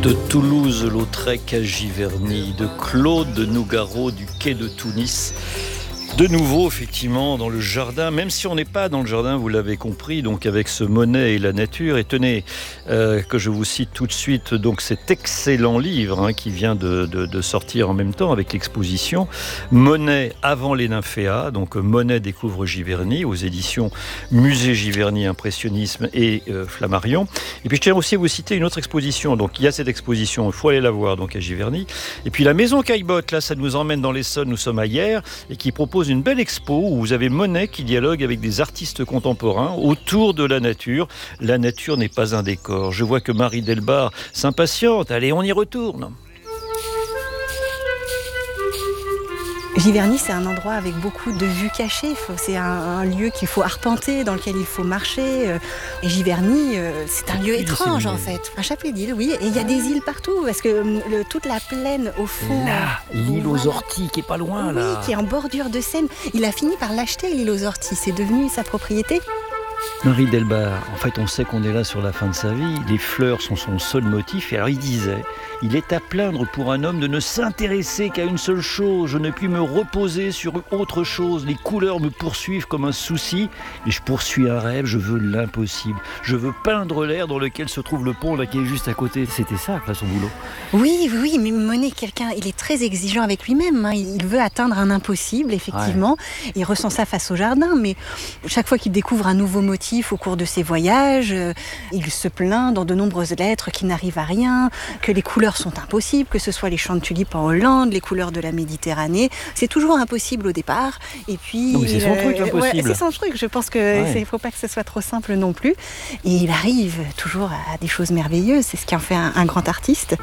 De Toulouse-Lautrec à Giverny, de Claude Nougaro du quai de Tunis. De nouveau, effectivement, dans le jardin, même si on n'est pas dans le jardin, vous l'avez compris, donc avec ce Monet et la nature. Et tenez, que je vous cite tout de suite, donc cet excellent livre qui vient de sortir en même temps avec l'exposition Monet avant les nymphéas. Donc Monet découvre Giverny aux éditions Musée Giverny Impressionnisme et Flammarion. Et puis je tiens aussi à vous citer une autre exposition. Donc il y a cette exposition, il faut aller la voir donc à Giverny. Et puis la Maison Caillebotte, là, ça nous emmène dans l'Essonne, nous sommes à Hyères, et qui propose une belle expo où vous avez Monet qui dialogue avec des artistes contemporains autour de la nature. La nature n'est pas un décor. Je vois que Marie Delbar s'impatiente. Allez, on y retourne. Giverny, c'est un endroit avec beaucoup de vues cachées. C'est un lieu qu'il faut arpenter, dans lequel il faut marcher. Et Giverny, c'est un lieu étrange en fait. Un chapelet d'îles, oui. Et il y a des îles partout, parce que toute la plaine au fond... Là, l'île aux orties qui est pas loin, là. Oui, qui est en bordure de Seine. Il a fini par l'acheter, l'île aux orties. C'est devenu sa propriété. Marie Delbar, en fait, on sait qu'on est là sur la fin de sa vie. Les fleurs sont son seul motif. Et alors, il disait, il est à plaindre pour un homme de ne s'intéresser qu'à une seule chose. Je ne puis me reposer sur autre chose. Les couleurs me poursuivent comme un souci. Et je poursuis un rêve, je veux l'impossible. Je veux peindre l'air dans lequel se trouve le pont, là, qui est juste à côté. C'était ça, là, son boulot. Oui, mais Monet, il est très exigeant avec lui-même. Il veut atteindre un impossible, effectivement. Ouais. Il ressent ça face au jardin. Mais chaque fois qu'il découvre un nouveau motif au cours de ses voyages, il se plaint dans de nombreuses lettres qu'il n'arrive à rien, que les couleurs sont impossibles, que ce soit les champs de tulipes en Hollande, les couleurs de la Méditerranée. C'est toujours impossible au départ. Et puis, non, mais c'est son truc, impossible. Ouais, c'est son truc. Je pense qu'il ne faut pas que ce soit trop simple non plus. Et il arrive toujours à des choses merveilleuses. C'est ce qui en fait un grand artiste.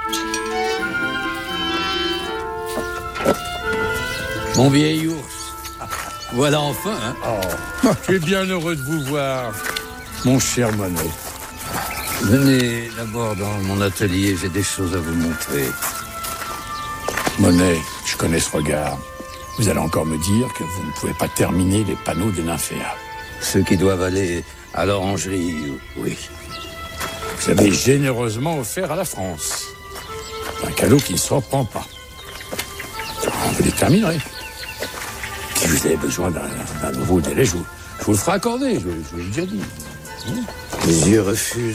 Mon vieil ours. Voilà enfin, hein. Oh, je suis bien heureux de vous voir, mon cher Monet. Venez d'abord dans mon atelier, j'ai des choses à vous montrer. Monet, je connais ce regard. Vous allez encore me dire que vous ne pouvez pas terminer les panneaux des nymphéas. Ceux qui doivent aller à l'orangerie, oui. Vous avez généreusement offert à la France. Un cadeau qui ne se reprend pas. Vous les terminerez. Si vous avez besoin d'un nouveau délai, je vous le ferai accorder, je vous l'ai déjà dit. Les yeux refusent.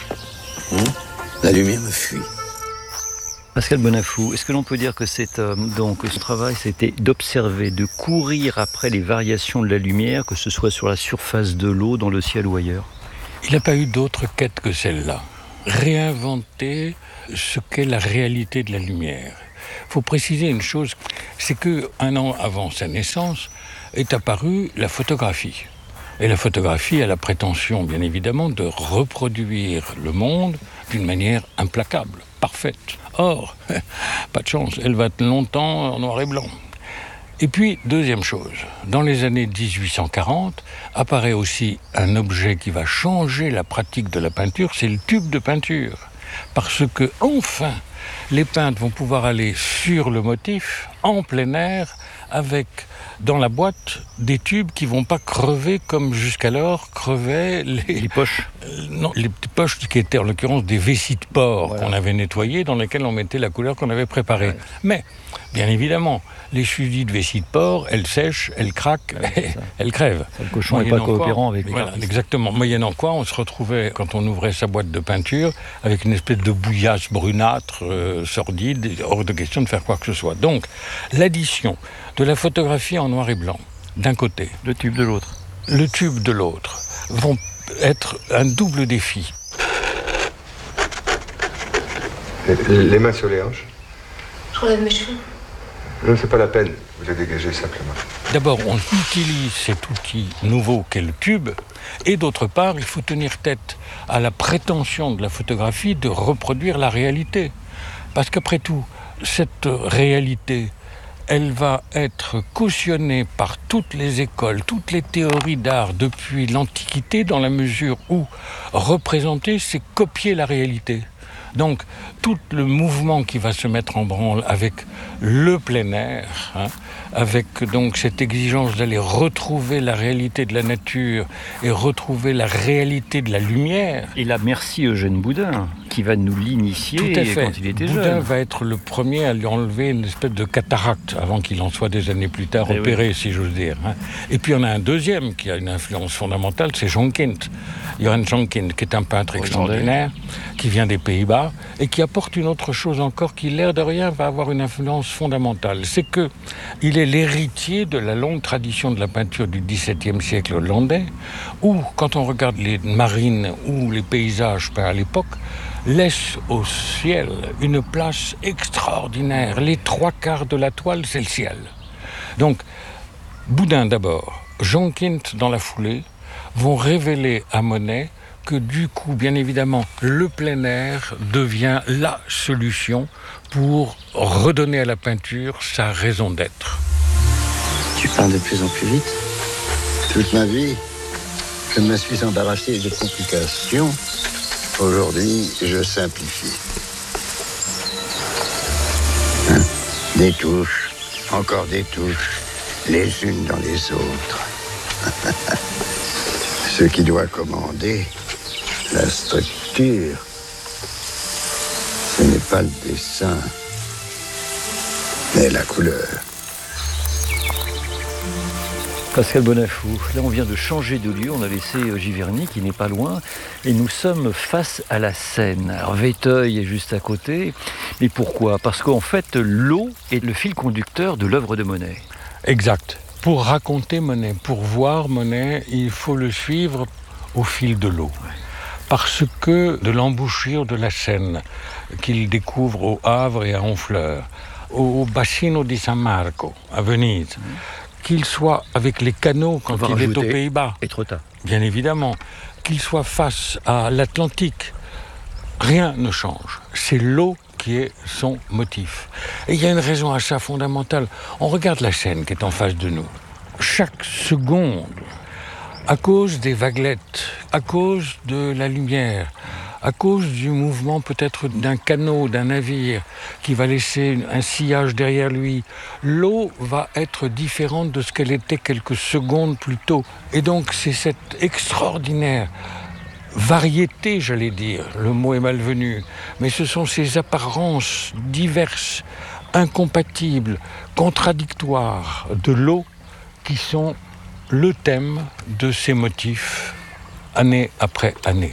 La lumière me fuit. Pascal Bonafou, est-ce que l'on peut dire que ce travail, c'était d'observer, de courir après les variations de la lumière, que ce soit sur la surface de l'eau, dans le ciel ou ailleurs ? Il n'a pas eu d'autre quête que celle-là. Réinventer ce qu'est la réalité de la lumière. Il faut préciser une chose, c'est qu'un an avant sa naissance est apparue la photographie. Et la photographie a la prétention, bien évidemment, de reproduire le monde d'une manière implacable, parfaite. Or, pas de chance, elle va être longtemps en noir et blanc. Et puis, deuxième chose, dans les années 1840, apparaît aussi un objet qui va changer la pratique de la peinture, c'est le tube de peinture. Parce que, enfin, les peintres vont pouvoir aller sur le motif, en plein air, avec, dans la boîte, des tubes qui ne vont pas crever comme jusqu'alors crevaient les poches. Non, les petites poches qui étaient en l'occurrence des vessies de porc qu'on avait nettoyées, dans lesquelles on mettait la couleur qu'on avait préparée. Ouais. Mais, bien évidemment, les susdites de vessies de porc, elles sèchent, elles craquent, elles crèvent. Ça, le cochon n'est pas coopérant avec les Voilà, exactement. Moyennant quoi, on se retrouvait, quand on ouvrait sa boîte de peinture, avec une espèce de bouillasse brunâtre, sordide, hors de question de faire quoi que ce soit. Donc, l'addition de la photographie en noir et blanc, d'un côté, le tube de l'autre, vont être un double défi. Les mains sur les hanches. Je relève mes cheveux. Non, c'est pas la peine, vous les dégagez simplement. D'abord, on utilise cet outil nouveau qu'est le tube, et d'autre part, il faut tenir tête à la prétention de la photographie de reproduire la réalité. Parce qu'après tout, cette réalité, elle va être cautionnée par toutes les écoles, toutes les théories d'art depuis l'Antiquité, dans la mesure où représenter, c'est copier la réalité. Donc, tout le mouvement qui va se mettre en branle avec le plein air, avec donc cette exigence d'aller retrouver la réalité de la nature et retrouver la réalité de la lumière. Et là, merci Eugène Boudin, qui va nous l'initier Tout à fait. quand il était Boudin jeune. va être le premier à lui enlever une espèce de cataracte avant qu'il en soit des années plus tard Eh opéré, si j'ose dire. Et puis il y en a un deuxième qui a une influence fondamentale, c'est Jonkind. Johan Jonkind, qui est un peintre extraordinaire, qui vient des Pays-Bas et qui apporte une autre chose encore qui, l'air de rien, va avoir une influence fondamentale. C'est qu'il est l'héritier de la longue tradition de la peinture du XVIIe siècle hollandais, où, quand on regarde les marines ou les paysages peints à l'époque, laisse au ciel une place extraordinaire. Les 3/4 de la toile, c'est le ciel. Donc, Boudin d'abord, Jonkind dans la foulée, vont révéler à Monet que du coup, bien évidemment, le plein air devient la solution pour redonner à la peinture sa raison d'être. Tu peins de plus en plus vite. Toute ma vie, je me suis embarrassé de complications. Aujourd'hui, je simplifie. Des touches, encore des touches, les unes dans les autres. Ce qui doit commander la structure, ce n'est pas le dessin, mais la couleur. Pascal Bonafou, là on vient de changer de lieu, on a laissé Giverny qui n'est pas loin et nous sommes face à la Seine. Alors Véteuil est juste à côté, mais pourquoi ? Parce qu'en fait l'eau est le fil conducteur de l'œuvre de Monet. Exact. Pour raconter Monet, pour voir Monet, il faut le suivre au fil de l'eau. Parce que de l'embouchure de la Seine qu'il découvre au Havre et à Honfleur, au Bacino di San Marco, à Venise, qu'il soit avec les canaux quand il est aux Pays-Bas, Étretat. bien évidemment, qu'il soit face à l'Atlantique, rien ne change. C'est l'eau qui est son motif. Et il y a une raison à ça fondamentale. On regarde la Seine qui est en face de nous. Chaque seconde, à cause des vaguelettes, à cause de la lumière, à cause du mouvement peut-être d'un canot, d'un navire qui va laisser un sillage derrière lui, l'eau va être différente de ce qu'elle était quelques secondes plus tôt. Et donc c'est cette extraordinaire variété, j'allais dire, le mot est malvenu, mais ce sont ces apparences diverses, incompatibles, contradictoires de l'eau qui sont le thème de ces motifs, année après année.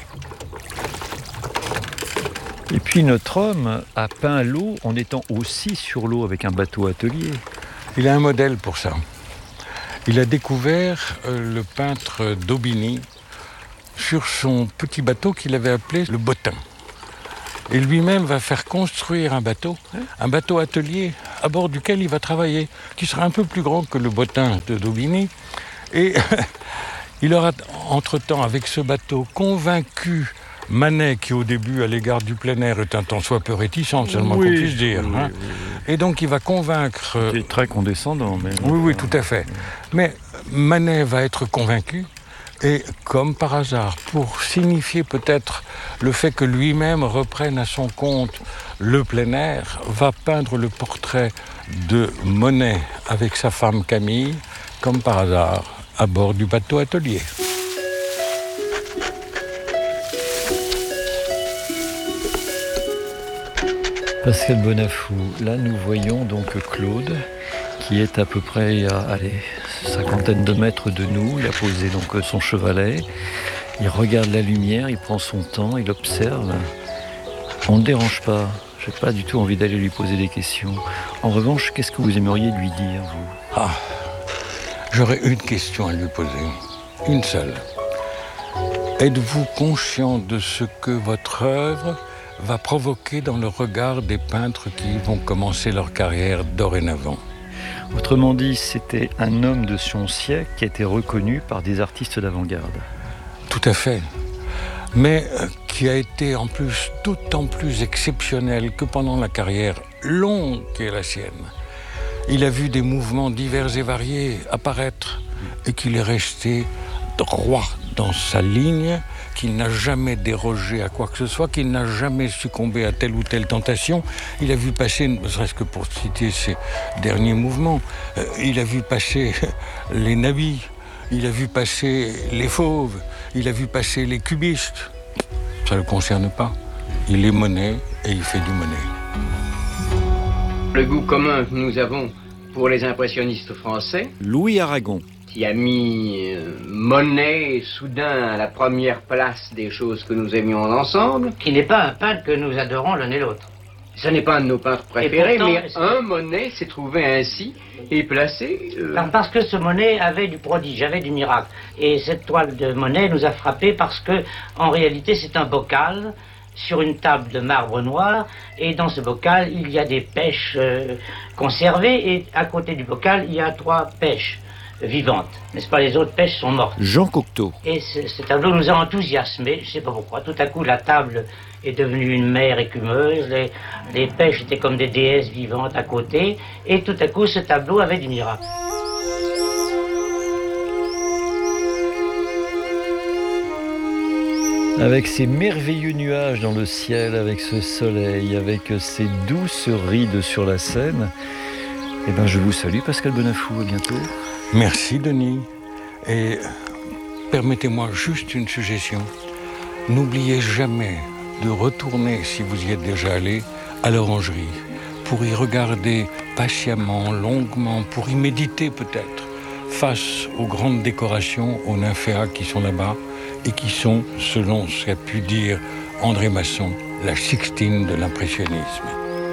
Et puis notre homme a peint l'eau en étant aussi sur l'eau avec un bateau atelier. Il a un modèle pour ça. Il a découvert le peintre Daubigny sur son petit bateau qu'il avait appelé le Bottin. Et lui-même va faire construire un bateau atelier à bord duquel il va travailler, qui sera un peu plus grand que le Bottin de Daubigny. Et il aura entre-temps, avec ce bateau, convaincu Manet, qui au début, à l'égard du plein air, est un tant soit peu réticent, seulement qu'on puisse dire. Oui. Et donc il va convaincre... C'est très condescendant. Mais... Oui, tout à fait. Mais Manet va être convaincu. Et comme par hasard, pour signifier peut-être le fait que lui-même reprenne à son compte le plein air, va peindre le portrait de Monet avec sa femme Camille, comme par hasard, à bord du bateau atelier. Pascal Bonafou, là nous voyons donc Claude, qui est à peu près à cinquantaine de mètres de nous. Il a posé donc son chevalet, il regarde la lumière, il prend son temps, il observe. On ne dérange pas, je n'ai pas du tout envie d'aller lui poser des questions. En revanche, qu'est-ce que vous aimeriez lui dire, vous ? J'aurais une question à lui poser, une seule. Êtes-vous conscient de ce que votre œuvre va provoquer dans le regard des peintres qui vont commencer leur carrière dorénavant ? Autrement dit, c'était un homme de son siècle qui a été reconnu par des artistes d'avant-garde. Tout à fait. Mais qui a été en plus d'autant plus exceptionnel que pendant la carrière longue qui est la sienne, il a vu des mouvements divers et variés apparaître et qu'il est resté droit dans sa ligne, qu'il n'a jamais dérogé à quoi que ce soit, qu'il n'a jamais succombé à telle ou telle tentation. Il a vu passer, ne serait-ce que pour citer ses derniers mouvements, il a vu passer les nabis, il a vu passer les fauves, il a vu passer les cubistes. Ça ne le concerne pas. Il est monnaie et il fait du monnaie. Le goût commun que nous avons pour les impressionnistes français, Louis Aragon, qui a mis Monet soudain à la première place des choses que nous aimions ensemble, qui n'est pas un peintre que nous adorons l'un et l'autre. Ce n'est pas un de nos peintres préférés, pourtant, mais un Monet s'est trouvé ainsi et placé... Parce que ce Monet avait du prodige, avait du miracle. Et cette toile de Monet nous a frappés parce que, en réalité, c'est un bocal sur une table de marbre noir, et dans ce bocal, il y a des pêches conservées, et à côté du bocal, il y a 3 pêches vivantes. N'est-ce pas, les autres pêches sont mortes. Jean Cocteau. Et ce tableau nous a enthousiasmés, je ne sais pas pourquoi. Tout à coup, la table est devenue une mer écumeuse, les pêches étaient comme des déesses vivantes à côté, et tout à coup, ce tableau avait du miracle. Avec ces merveilleux nuages dans le ciel, avec ce soleil, avec ces douces rides sur la Seine, eh ben je vous salue Pascal Benafou, à bientôt. Merci Denis. Et permettez-moi juste une suggestion. N'oubliez jamais de retourner, si vous y êtes déjà allé, à l'Orangerie, pour y regarder patiemment, longuement, pour y méditer peut-être, face aux grandes décorations, aux nymphéas qui sont là-bas, et qui sont, selon ce qu'a pu dire André Masson, la Sixtine de l'impressionnisme.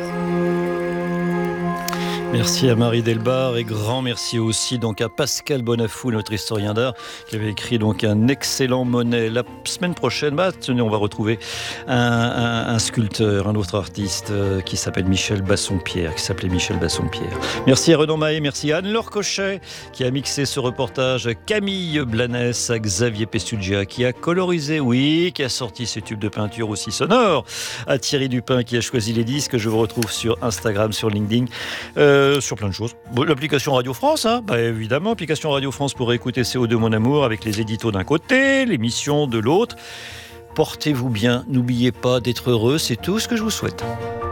Merci à Marie Delbar et grand merci aussi donc à Pascal Benafou, notre historien d'art, qui avait écrit donc un excellent Monet. La semaine prochaine, on va retrouver un sculpteur, un autre artiste qui s'appelait Michel Bassompierre. Merci à Renan Mahé, merci à Anne-Laure Cochet qui a mixé ce reportage, à Camille Blanès, à Xavier Pestugia qui a colorisé, qui a sorti ses tubes de peinture aussi sonores, à Thierry Dupin qui a choisi les disques. Je vous retrouve sur Instagram, sur LinkedIn. Sur plein de choses. L'application Radio France, évidemment, application Radio France pour écouter CO2 Mon Amour avec les éditos d'un côté, l'émission de l'autre. Portez-vous bien, n'oubliez pas d'être heureux, c'est tout ce que je vous souhaite.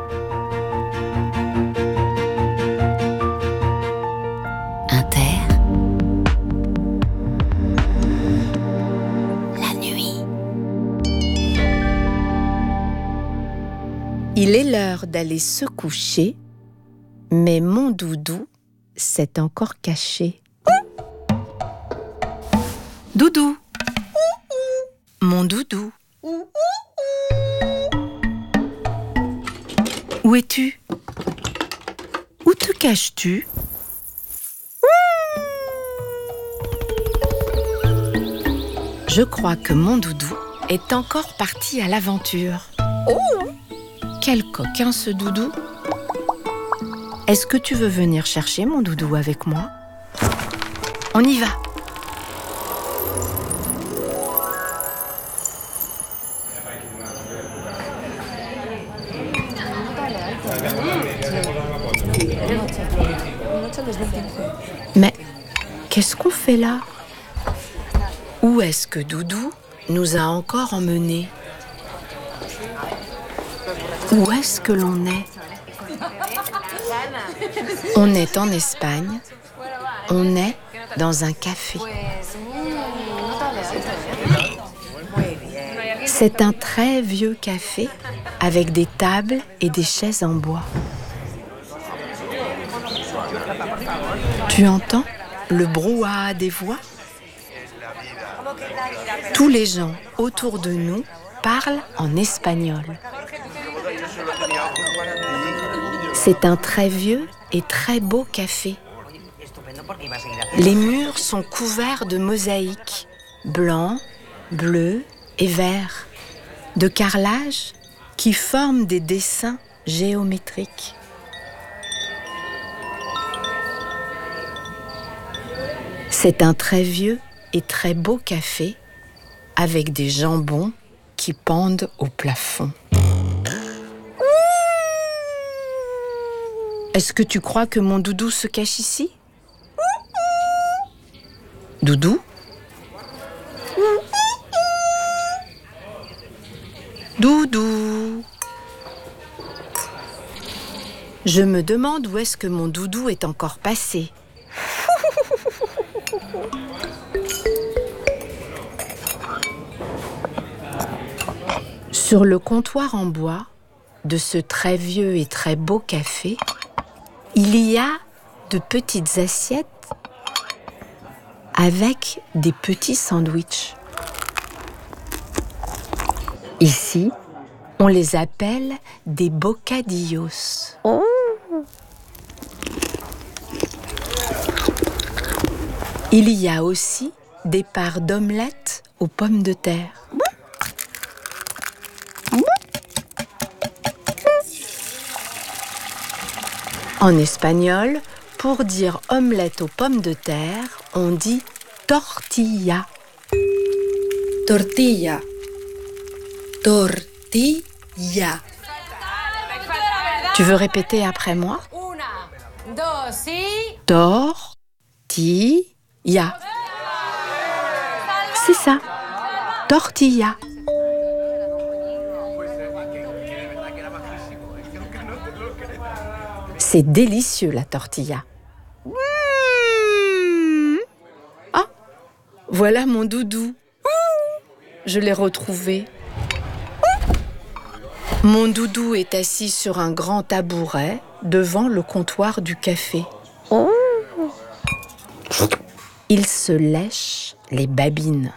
Inter. La nuit. Il est l'heure d'aller se coucher. Mais mon doudou s'est encore caché. Doudou. Mon doudou. Où es-tu? Où te caches-tu? Je crois que mon doudou est encore parti à l'aventure. Quel coquin ce doudou! Est-ce que tu veux venir chercher mon doudou avec moi? On y va! Mais qu'est-ce qu'on fait là? Où est-ce que Doudou nous a encore emmenés? Où est-ce que l'on est? On est en Espagne, on est dans un café. C'est un très vieux café avec des tables et des chaises en bois. Tu entends le brouhaha des voix? Tous les gens autour de nous parlent en espagnol. C'est un très vieux et très beau café. Les murs sont couverts de mosaïques, blancs, bleus et verts, de carrelages qui forment des dessins géométriques. C'est un très vieux et très beau café avec des jambons qui pendent au plafond. Est-ce que tu crois que mon doudou se cache ici? Doudou? Doudou? Je me demande où est-ce que mon doudou est encore passé. Sur le comptoir en bois de ce très vieux et très beau café, il y a de petites assiettes avec des petits sandwichs. Ici, on les appelle des bocadillos. Il y a aussi des parts d'omelettes aux pommes de terre. En espagnol, pour dire omelette aux pommes de terre, on dit tortilla. Tortilla. Tortilla. Tu veux répéter après moi? Tortilla. C'est ça, tortilla. C'est délicieux, la tortilla. Ah, voilà mon doudou. Je l'ai retrouvé. Mon doudou est assis sur un grand tabouret devant le comptoir du café. Il se lèche les babines.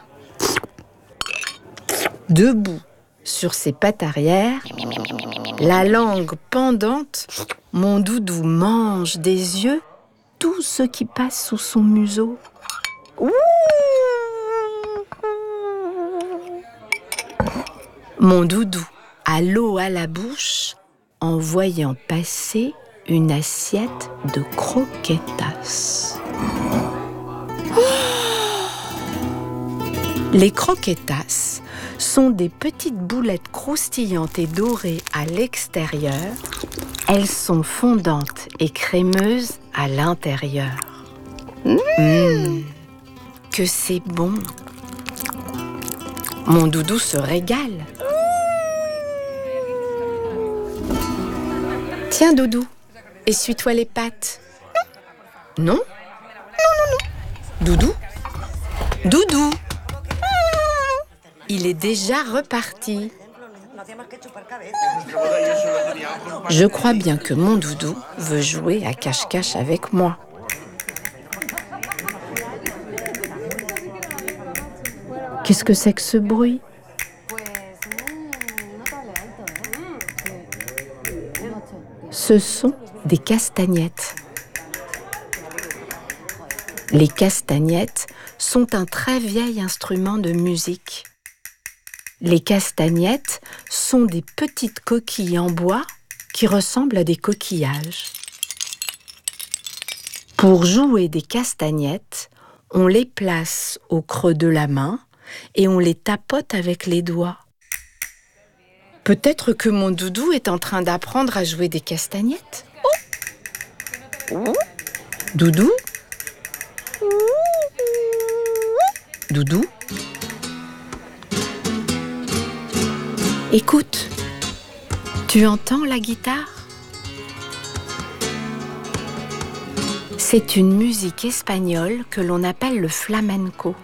Debout sur ses pattes arrière, la langue pendante, mon doudou mange des yeux tout ce qui passe sous son museau. Mon doudou a l'eau à la bouche en voyant passer une assiette de croquetas. Les croquetas sont des petites boulettes croustillantes et dorées à l'extérieur. Elles sont fondantes et crémeuses à l'intérieur. Que c'est bon! Mon doudou se régale. Tiens, doudou, essuie-toi les pattes. Non? Non. Doudou? Doudou! Il est déjà reparti. Je crois bien que mon doudou veut jouer à cache-cache avec moi. Qu'est-ce que c'est que ce bruit? Ce sont des castagnettes. Les castagnettes sont un très vieil instrument de musique. Les castagnettes sont des petites coquilles en bois qui ressemblent à des coquillages. Pour jouer des castagnettes, on les place au creux de la main et on les tapote avec les doigts. Peut-être que mon doudou est en train d'apprendre à jouer des castagnettes. Doudou? Doudou? Écoute, tu entends la guitare? C'est une musique espagnole que l'on appelle le flamenco.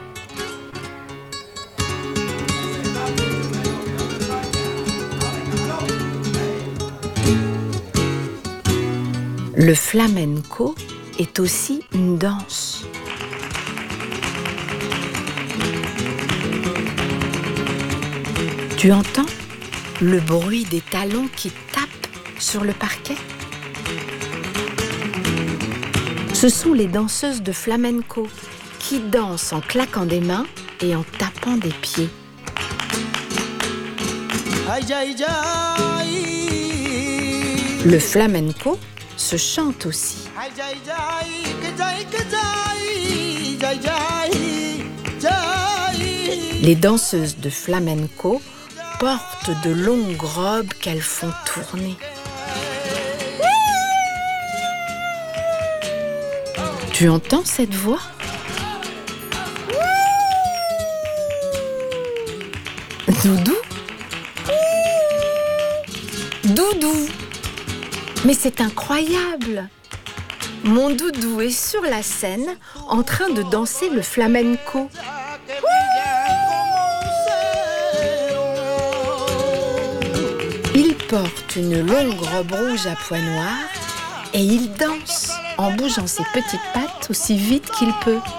Le flamenco est aussi une danse. Tu entends le bruit des talons qui tapent sur le parquet? Ce sont les danseuses de flamenco qui dansent en claquant des mains et en tapant des pieds. Le flamenco se chante aussi. Les danseuses de flamenco portent de longues robes qu'elles font tourner. Tu entends cette voix? Doudou? Doudou! Mais c'est incroyable! Mon doudou est sur la scène en train de danser le flamenco. porte une longue robe rouge à pois noirs et il danse en bougeant ses petites pattes aussi vite qu'il peut.